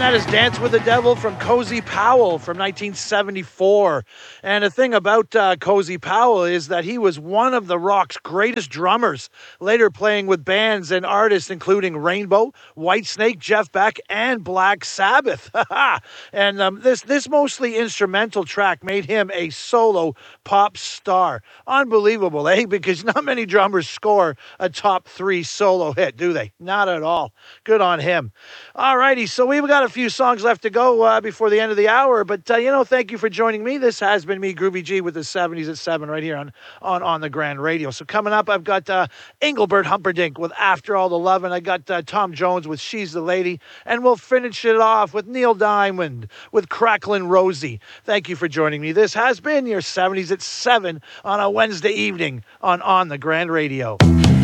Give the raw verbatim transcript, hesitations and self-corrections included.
that is Dance with the Devil from Cozy Powell from nineteen seventy-four. And the thing about uh, Cozy Powell is that he was one of the rock's greatest drummers, later playing with bands and artists including Rainbow, Whitesnake, Jeff Beck, and Black Sabbath. and um, this, this mostly instrumental track made him a solo pop star. Unbelievable, eh? Because not many drummers score a top three solo hit, do they? Not at all. Good on him. All righty, so we've got a few songs left to go uh, before the end of the hour, but, uh, you know, thank you for joining me. This has been me, Groovy G, with the seventies at seven right here on, on, on the Grand Radio. So coming up, I've got uh, Engelbert Humperdinck with After All the Love, and I got uh, Tom Jones with She's the Lady, and we'll finish it off with Neil Diamond with Cracklin' Rosie. Thank you for joining me. This has been your seventies at seven on a Wednesday evening on On the Grand Radio.